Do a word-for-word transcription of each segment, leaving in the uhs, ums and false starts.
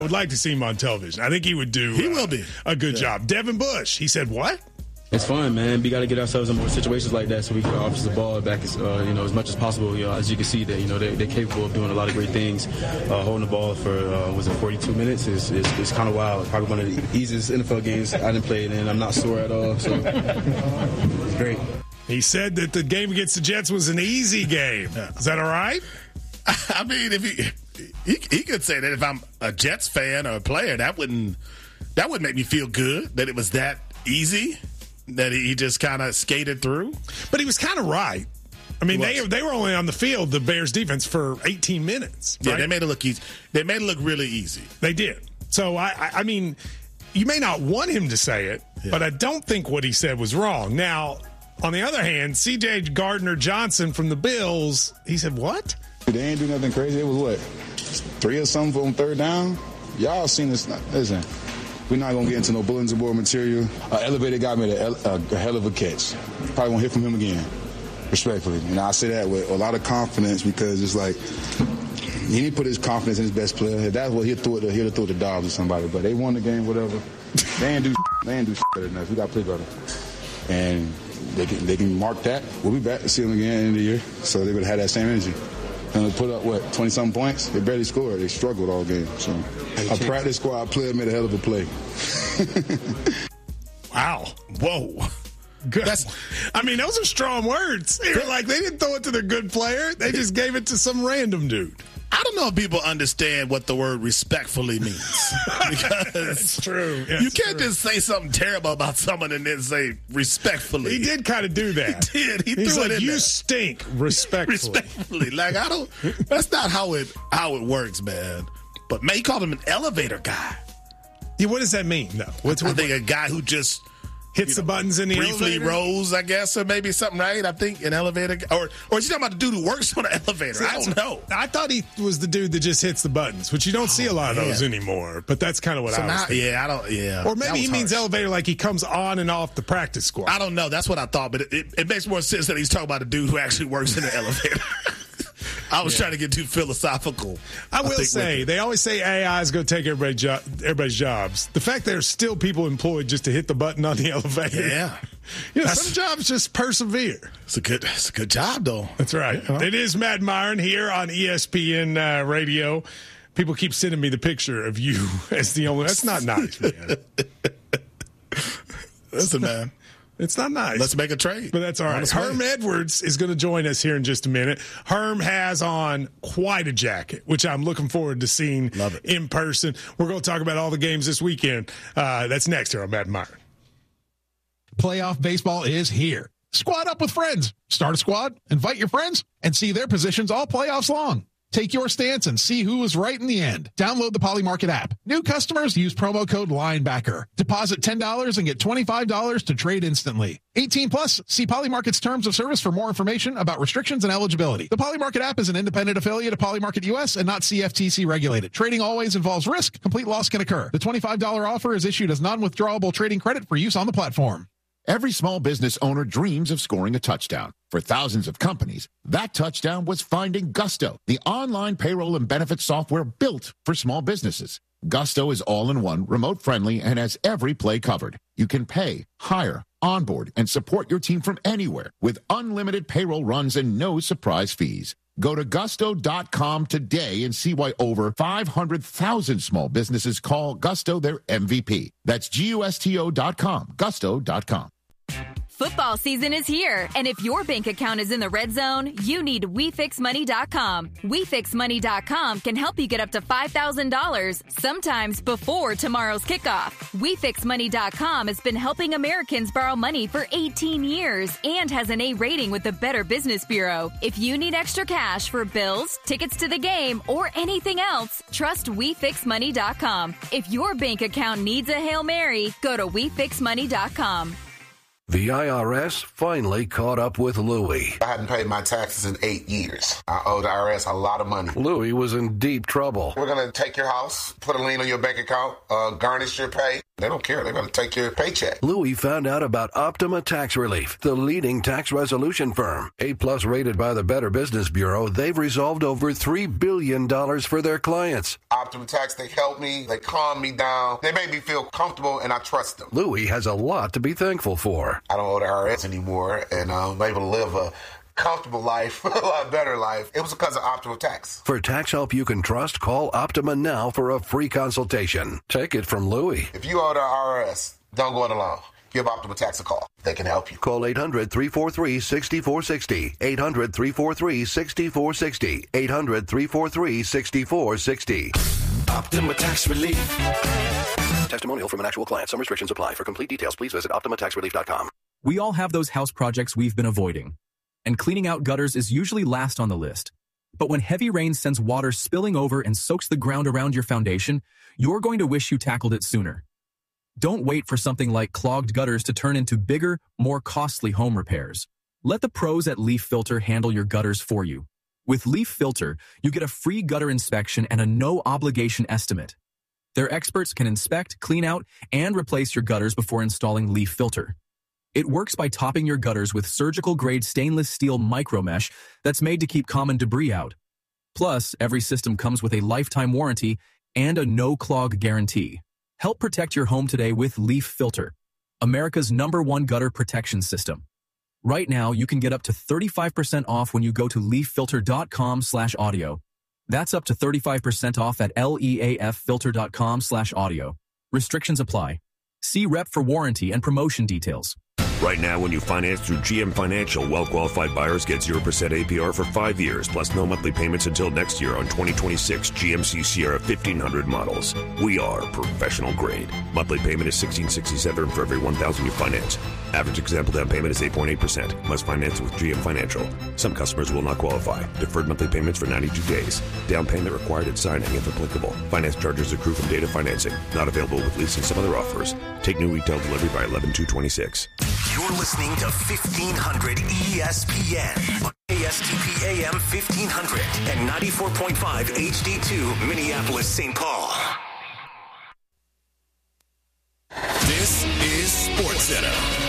I would like to see him on television. I think he would do he uh, will be. a good yeah. job. Devin Bush, he said what? It's fun, man. We got to get ourselves in more situations like that so we can offense the ball back as, uh, you know, as much as possible. You know, as you can see, that you know they're, they're capable of doing a lot of great things. Uh, holding the ball for uh, was it forty-two minutes is is, is kind of wild. Probably one of the easiest N F L games I didn't play it in. I'm not sore at all, so it's great. He said that the game against the Jets was an easy game. Is that all right? I mean, if he, he he could say that if I'm a Jets fan or a player, that wouldn't that would make me feel good that it was that easy. That he just kind of skated through. But he was kind of right. I mean, they they were only on the field, the Bears defense, for eighteen minutes. Right? Yeah, they made it look easy. They made it look really easy. They did. So, I, I, I mean, you may not want him to say it, yeah. but I don't think what he said was wrong. Now, on the other hand, C J Gardner-Johnson from the Bills, he said, what? They ain't do nothing crazy. It was what? Three or something on third down? Y'all seen this. Listen. We're not going to get into no bulletin board material. Uh, elevator guy made a, a, a hell of a catch. Probably won't hear from him again, respectfully. And I say that with a lot of confidence because it's like he didn't put his confidence in his best player. If that's what he'll throw it, he'll throw it to Dobbs or somebody. But they won the game, whatever. They ain't do they ain't do better than us. We got to play better. And they can, they can mark that. We'll be back to see them again at the end of the year. So they would have had that same energy. And they put up, what, twenty-something points? They barely scored. They struggled all game. So a practice squad player made a hell of a play. Wow. Whoa. Good. That's, I mean, those are strong words. They're like, they didn't throw it to their good player. They just gave it to some random dude. I don't know if people understand what the word respectfully means. Because it's true. It's you can't true. just say something terrible about someone and then say respectfully. He did kind of do that. He did. He He's threw like, it in you there. stink respectfully. Respectfully. Like, I don't, that's not how it how it works, man. But, man, he called him an elevator guy. Yeah, what does that mean, though? What's, I what, think a guy who just hits you know, the buttons in the briefly elevator? rose, I guess, or maybe something, right? I think an elevator, or or is he talking about the dude who works on the elevator? See, I don't know. I thought he was the dude that just hits the buttons, which you don't oh, see a lot of man. those anymore. But that's kind of what so I was now, thinking. Yeah, I don't. Yeah, or maybe he means harsh. elevator like he comes on and off the practice squad. I don't know. That's what I thought, but it, it, it makes more sense that he's talking about a dude who actually works in the elevator. I was yeah. trying to get too philosophical. I will I say, they always say A I is going to take everybody jo- everybody's jobs. The fact there's still people employed just to hit the button on the elevator. Yeah. You know, some jobs just persevere. It's a good it's a good job, though. That's right. You know? It is Matt Myron here on E S P N uh, Radio. People keep sending me the picture of you as the only. That's not nice, man. Listen, man. It's not nice. Let's make a trade. But that's all right. Herm Edwards is going to join us here in just a minute. Herm has on quite a jacket, which I'm looking forward to seeing Love it. in person. We're going to talk about all the games this weekend. Uh, that's next here on Matt Myron. Playoff baseball is here. Squad up with friends. Start a squad, invite your friends, and see their positions all playoffs long. Take your stance and see who was right in the end. Download the Polymarket app. New customers use promo code Linebacker. Deposit ten dollars and get twenty-five dollars to trade instantly. eighteen plus, see Polymarket's terms of service for more information about restrictions and eligibility. The Polymarket app is an independent affiliate of Polymarket U S and not C F T C regulated. Trading always involves risk. Complete loss can occur. The twenty-five dollars offer is issued as non-withdrawable trading credit for use on the platform. Every small business owner dreams of scoring a touchdown. For thousands of companies, that touchdown was finding Gusto, the online payroll and benefits software built for small businesses. Gusto is all-in-one, remote-friendly, and has every play covered. You can pay, hire, onboard, and support your team from anywhere with unlimited payroll runs and no surprise fees. Go to gusto dot com today and see why over five hundred thousand small businesses call Gusto their M V P. That's G U S T O dot com, gusto dot com. Football season is here, and if your bank account is in the red zone, you need we fix money dot com. we fix money dot com can help you get up to five thousand dollars, sometimes before tomorrow's kickoff. we fix money dot com has been helping Americans borrow money for eighteen years and has an A rating with the Better Business Bureau. If you need extra cash for bills, tickets to the game, or anything else, trust we fix money dot com. If your bank account needs a Hail Mary, go to we fix money dot com. The I R S finally caught up with Louie. I hadn't paid my taxes in eight years. I owe the I R S a lot of money. Louie was in deep trouble. We're going to take your house, put a lien on your bank account, uh, garnish your pay. They don't care. They're going to take your paycheck. Louis found out about Optima Tax Relief, the leading tax resolution firm. A-plus rated by the Better Business Bureau, they've resolved over three billion dollars for their clients. Optima Tax, they help me. They calm me down. They make me feel comfortable, and I trust them. Louis has a lot to be thankful for. I don't owe the I R S anymore, and I'm able to live a comfortable life, a lot better life. It was because of Optima Tax. For tax help you can trust, call Optima now for a free consultation. Take it from Louis. If you owe the I R S, don't go it alone. Give Optima Tax a call. They can help you. Call eight hundred, three four three, six four six zero. eight hundred, three four three, six four six zero. eight hundred, three four three, six four six zero. Optima Tax Relief. Testimonial from an actual client. Some restrictions apply. For complete details, please visit optima tax relief dot com. We all have those house projects we've been avoiding. And cleaning out gutters is usually last on the list. But when heavy rain sends water spilling over and soaks the ground around your foundation, you're going to wish you tackled it sooner. Don't wait for something like clogged gutters to turn into bigger, more costly home repairs. Let the pros at Leaf Filter handle your gutters for you. With Leaf Filter, you get a free gutter inspection and a no-obligation estimate. Their experts can inspect, clean out, and replace your gutters before installing Leaf Filter. It works by topping your gutters with surgical-grade stainless steel micromesh that's made to keep common debris out. Plus, every system comes with a lifetime warranty and a no-clog guarantee. Help protect your home today with Leaf Filter, America's number one gutter protection system. Right now, you can get up to thirty-five percent off when you go to leaf filter dot com slash audio. That's up to thirty-five percent off at leaf filter dot com slash audio. Restrictions apply. See rep for warranty and promotion details. Right now, when you finance through G M Financial, well-qualified buyers get zero percent A P R for five years, plus no monthly payments until next year on twenty twenty-six G M C Sierra fifteen hundred models. We are professional grade. Monthly payment is sixteen sixty-seven for every one thousand you finance. Average example down payment is eight point eight percent. Must finance with G M Financial. Some customers will not qualify. Deferred monthly payments for ninety-two days. Down payment required at signing if applicable. Finance charges accrue from data financing. Not available with lease and some other offers. Take new retail delivery by eleven two twenty-six. You're listening to fifteen hundred E S P N on A S T P A M fifteen hundred and ninety-four point five H D two Minneapolis, Saint Paul. This is SportsCenter.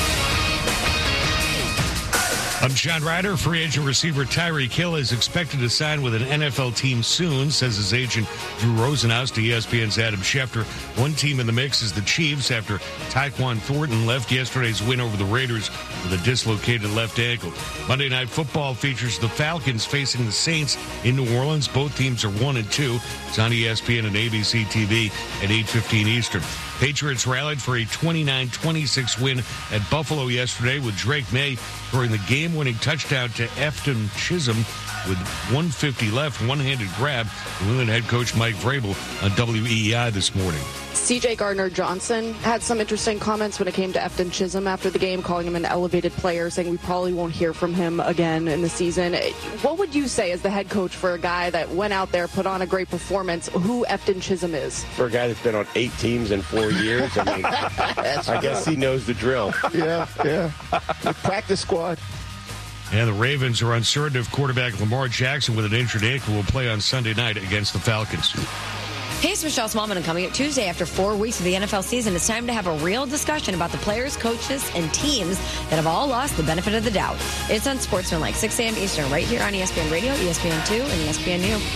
I'm John Ryder. Free agent receiver Tyreek Hill is expected to sign with an N F L team soon, says his agent Drew Rosenhaus to E S P N's Adam Schefter. One team in the mix is the Chiefs after Tyquan Thornton left yesterday's win over the Raiders with a dislocated left ankle. Monday Night Football features the Falcons facing the Saints in New Orleans. Both teams are one and two. It's on E S P N and A B C T V at eight fifteen Eastern. Patriots rallied for a twenty-nine twenty-six win at Buffalo yesterday with Drake May throwing the game-winning touchdown to Efton Chisholm with one fifty left, one-handed grab. New England head coach Mike Vrabel on W E E I this morning. C J Gardner-Johnson had some interesting comments when it came to Efton Chisholm after the game, calling him an elevated player, saying we probably won't hear from him again in the season. What would you say as the head coach for a guy that went out there, put on a great performance, who Efton Chisholm is? For a guy that's been on eight teams in four years, I mean, I guess he knows the drill. Yeah, yeah. Practice squad. And the Ravens are uncertain if quarterback Lamar Jackson with an injured ankle will play on Sunday night against the Falcons. Hey, it's Michelle Smallman, and coming up Tuesday after four weeks of the N F L season, it's time to have a real discussion about the players, coaches, and teams that have all lost the benefit of the doubt. It's on Sportsman like six a.m. Eastern right here on E S P N Radio, E S P N two, and E S P N U.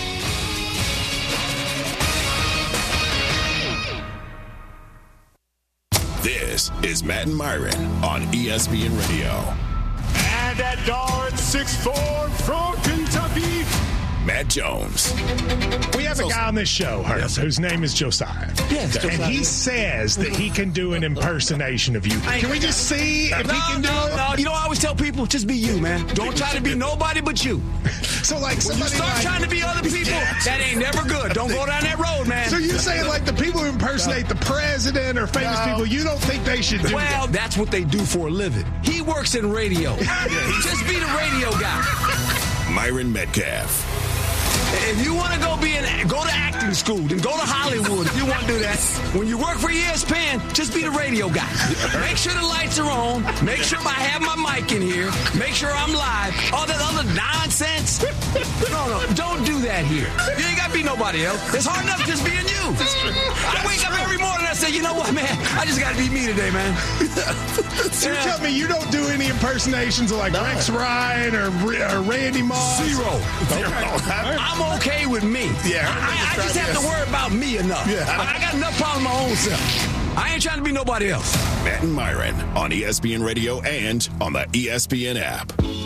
This is Matt and Myron on E S P N Radio. And at guard six foot four from Kentucky, Matt Jones. We have a guy on this show, Hurts, whose name is Josiah. Yes, and Josiah. he says that he can do an impersonation of you. Can we just see if no, he can do no, it? No, you know, I always tell people, just be you, man. Don't try to be nobody but you. So, like, when somebody you start like, trying to be other people, that ain't never good. Don't go down that road, man. So you saying, like, the people who impersonate the president or famous No. people, you don't think they should do Well, that? that's what they do for a living. He works in radio. Just be the radio guy. Myron Metcalf. If you want to go be an, go to acting school, then go to Hollywood if you want to do that. When you work for E S P N, just be the radio radio guy. Make sure the lights are on. Make sure I have my mic in here. Make sure I'm live. All that other nonsense. No, no, don't do that here. You ain't got to be nobody else. It's hard enough just being you. I wake up every morning and I say, you know what, man? I just got to be me today, man. So you're telling me you don't do any impersonations of like no. Rex Ryan or, or Randy Moss? Zero. Zero. Okay. I'm okay with me. Yeah, I, I just have to worry about me enough. Yeah. I, I got enough problems my own self. I ain't trying to be nobody else. Matt and Myron on E S P N Radio and on the E S P N app.